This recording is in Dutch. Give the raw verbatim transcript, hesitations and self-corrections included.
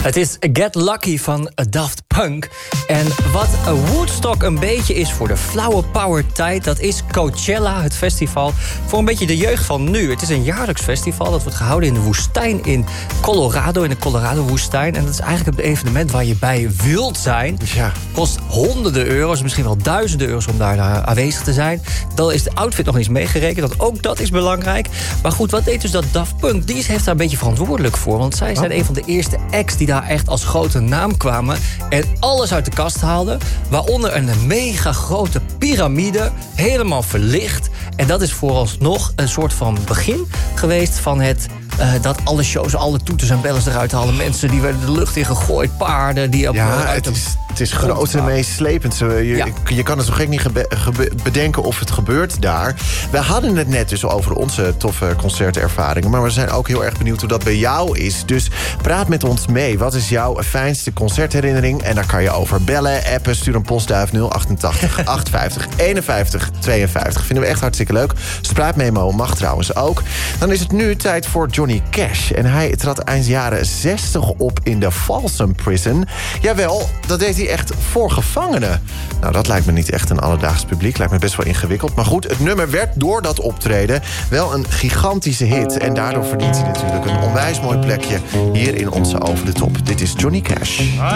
Het is Get Lucky van Daft Punk. En wat Woodstock een beetje is voor de flower power tijd... dat is Coachella, het festival, voor een beetje de jeugd van nu. Het is een jaarlijks festival, dat wordt gehouden in de woestijn in Colorado... in de Colorado-woestijn. En dat is eigenlijk het evenement waar je bij wilt zijn. Ja. Kost honderden euro's, misschien wel duizenden euro's om daar aanwezig te zijn. Dan is de outfit nog eens meegerekend, want ook dat is belangrijk. Maar goed, wat deed dus dat Daft Punk? Die heeft daar een beetje verantwoordelijk voor. Want zij zijn oh. een van de eerste acts die daar echt als grote naam kwamen... en alles uit de kast haalden. Waaronder een mega grote piramide, helemaal verlicht. En dat is vooralsnog een soort van begin geweest van het... Uh, dat alle shows, alle toeters en bellers eruit halen. Mensen die werden de lucht in gegooid. Paarden die op... Ja, uit het de... is, het is groot en meeslepend. Je, Ja. je kan het zo gek niet gebe, gebe, bedenken of het gebeurt daar. We hadden het net dus over onze toffe concertervaringen. Maar we zijn ook heel erg benieuwd hoe dat bij jou is. Dus praat met ons mee. Wat is jouw fijnste concertherinnering? En daar kan je over bellen, appen, stuur een postduif nul achtentachtig achtenvijftig eenenvijftig tweeënvijftig. Vinden we echt hartstikke leuk. Spraakmemo mag trouwens ook. Dan is het nu tijd voor Johnny Cash. En hij trad eind jaren zestig op in de Folsom Prison. Jawel, dat deed hij echt voor gevangenen. Nou, dat lijkt me niet echt een alledaags publiek. Lijkt me best wel ingewikkeld. Maar goed, het nummer werd door dat optreden wel een gigantische hit. En daardoor verdient hij natuurlijk een onwijs mooi plekje hier in onze Over de Top. Dit is Johnny Cash.